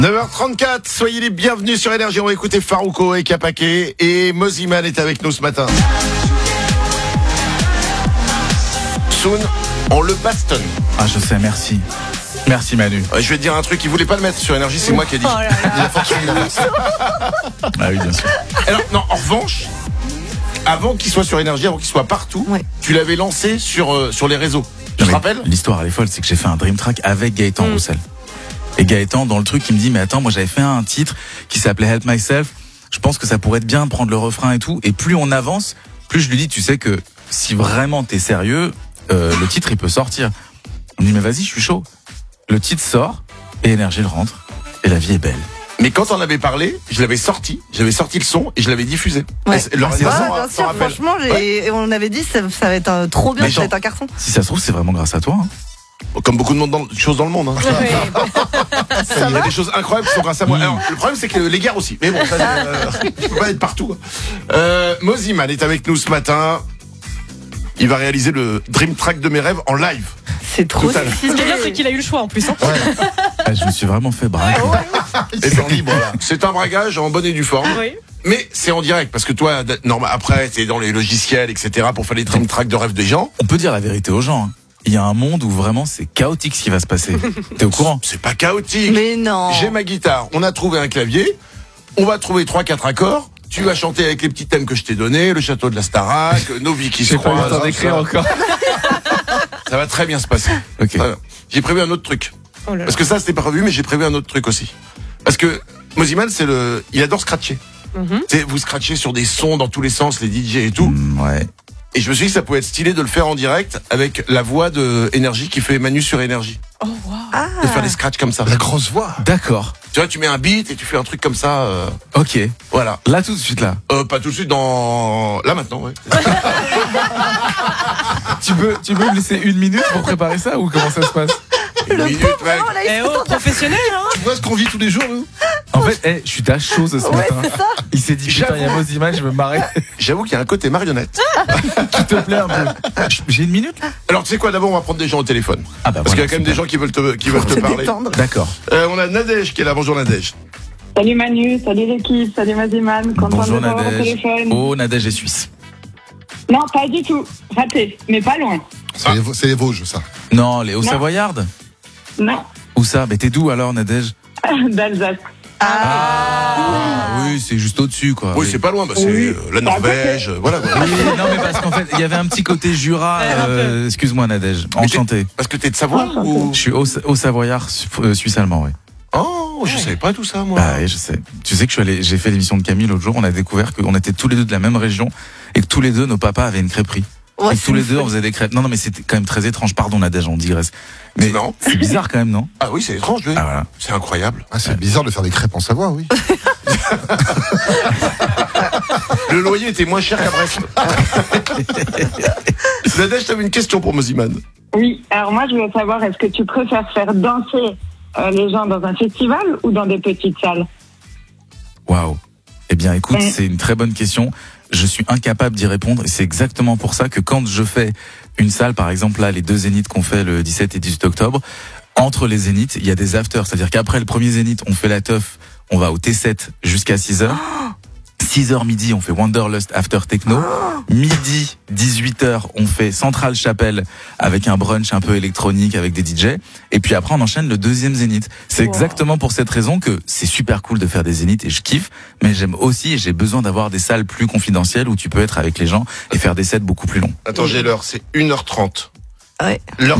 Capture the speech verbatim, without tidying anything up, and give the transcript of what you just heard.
neuf heures trente-quatre, soyez les bienvenus sur Énergie. On va écouter Farouko et Kapake. Et Moziman est avec nous ce matin. Soon, on le bastonne. Ah, je sais, merci. Merci Manu. Ouais, je vais te dire un truc, il voulait pas le mettre sur Énergie, c'est moi qui ai dit. Oh là là. Il a fortune d'avance. Ah oui, bien sûr. Alors, non, en revanche, avant qu'il soit sur Énergie, avant qu'il soit partout, Ouais. tu l'avais lancé sur, euh, sur les réseaux. Tu te Mais rappelles? L'histoire, elle est folle, c'est que j'ai fait un dream track avec Gaëtan Mm. Roussel. Et Gaëtan, dans le truc, il me dit, mais attends, moi j'avais fait un titre qui s'appelait Help Myself. Je pense que ça pourrait être bien de prendre le refrain et tout. Et plus on avance, plus je lui dis, tu sais que si vraiment t'es sérieux, euh, le titre il peut sortir. Il me dit, mais vas-y, je suis chaud. Le titre sort et Énergie le rentre. Et la vie est belle. Mais quand on avait parlé, je l'avais sorti, j'avais sorti le son et je l'avais diffusé. Ouais. Et c'est- le Ah, c'est reste, vrai, s'en- bien s'en sûr, rappelle. franchement, j'ai- on avait dit ça, ça va être un, trop bien, Mais ça va attends. être un carton. Si ça se trouve, c'est vraiment grâce à toi. Hein. Comme beaucoup de monde dans, choses dans le monde. Hein. Il y a des choses incroyables qui sont grâce à moi. Mm. Alors, le problème, c'est que les guerres aussi. Mais bon, ça, euh, il faut pas être partout. Euh, Moziman est avec nous ce matin. Il va réaliser le Dream Track de mes rêves en live. C'est trop Tout à l'heure. stylé. Ce qui est bien, c'est qu'il a eu le choix en plus. Hein. Ah, je me suis vraiment fait braquer. Et c'est en libre, là. C'est un bragage en bonne et due forme. Oui. Mais c'est en direct, parce que toi, normal, après, t'es dans les logiciels, et cetera, pour faire les Dream Track de rêves des gens. On peut dire la vérité aux gens. Hein. Il y a un monde où vraiment c'est chaotique ce qui va se passer. T'es au courant? C'est pas chaotique. Mais non. J'ai ma guitare, on a trouvé un clavier, on va trouver trois quatre accords, tu vas chanter avec les petits thèmes que je t'ai donnés, le château de la Starac, nos vies qui se croisent. ça, encore. ça va très bien se passer. Ok. Très bien. J'ai prévu un autre truc. Oh là là. Parce que ça c'était pas prévu, mais j'ai prévu un autre truc aussi. Parce que Moziman, c'est le, il adore scratcher. Mhm. Tu sais, vous scratchez sur des sons dans tous les sens, les D J et tout. Mm, ouais. Et je me suis dit que ça pouvait être stylé de le faire en direct avec la voix de Énergie qui fait Manu sur Énergie. Oh, wow. Ah. De faire des scratchs comme ça. La grosse voix. D'accord. Tu vois, tu mets un beat et tu fais un truc comme ça. euh, Ok. voilà. Là tout de suite là. Euh, pas tout de suite dans... Là maintenant, ouais. Tu peux, tu peux me laisser une minute pour préparer ça ou comment ça se passe? Une Le minute, pauvre, mec. vraiment, là, il Eh se oh, sent- professionnel, hein. Tu vois ce qu'on vit tous les jours, nous? En fait, eh, je suis à chaud ce Ouais, matin. c'est ça. Il s'est dit putain, il y a Moziman, je me marrer. J'avoue qu'il y a un côté marionnette. S'il te plaît un peu. J'ai une minute là? Alors, tu sais quoi, d'abord, on va prendre des gens au téléphone. Ah bah Parce qu'il y a voilà, quand même des gens qui veulent te, qui veulent te Se parler. détendre. D'accord. Euh, on a Nadège qui est là. Bonjour Nadège. Salut Manu, salut l'équipe, salut Maziman, content Bonjour de vous avoir au Nadège. téléphone. Oh, Nadège est suisse. Non, pas du tout, raté, mais pas loin. C'est les, c'est les Vosges, ça. Non, les Non. Hauts-Savoyardes. Non, Où ça? Mais t'es d'où alors, Nadège? d'Alsace. Ah oui, c'est juste au-dessus quoi. Oui, c'est pas loin. Bah, c'est Oui. euh, la Norvège. euh, voilà. quoi. Oui, non mais parce qu'en fait, il y avait un petit côté Jura. Ouais, un peu. euh, excuse-moi Nadège. Mais Enchanté. Parce que t'es de Savoie ou... Je suis au, au Savoyard su- euh, suisse-allemand, ouais. Oh, je savais pas tout ça, moi. Bah oui, je sais. Tu sais que je suis allé, j'ai fait l'émission de Camille l'autre jour, on a découvert qu'on était tous les deux de la même région et que tous les deux nos papas avaient une crêperie. Ouais, et que tous les c'est deux on fou. faisait des crêpes. Non non mais c'était quand même très étrange, pardon Nadège, on digresse. Mais Non. c'est bizarre quand même, non? Ah oui, c'est étrange, oui. Ah voilà. C'est incroyable. Ah, c'est bizarre de faire des crêpes en Savoie, oui. Le loyer était moins cher qu'à Brest. Nadège, t'avais une question pour Moziman. Oui, alors moi je voulais savoir, est-ce que tu préfères faire danser euh, les gens dans un festival ou dans des petites salles? Waouh. Eh bien, écoute, Mm. c'est une très bonne question. Je suis incapable d'y répondre et c'est exactement pour ça que quand je fais une salle, par exemple là, les deux zéniths qu'on fait le dix-sept et dix-huit octobre, entre les zéniths, il y a des afters. C'est-à-dire qu'après le premier zénith, on fait la teuf, on va au T sept jusqu'à six heures. six heures midi, on fait Wanderlust After Techno. Midi, dix-huit heures, on fait Central Chapelle avec un brunch un peu électronique avec des D J. Et puis après, on enchaîne le deuxième zénith. C'est Wow. exactement pour cette raison que c'est super cool de faire des zéniths et je kiffe. Mais j'aime aussi et j'ai besoin d'avoir des salles plus confidentielles où tu peux être avec les gens et faire des sets beaucoup plus longs. Attends, j'ai l'heure, c'est une heure trente. Ouais. L'heure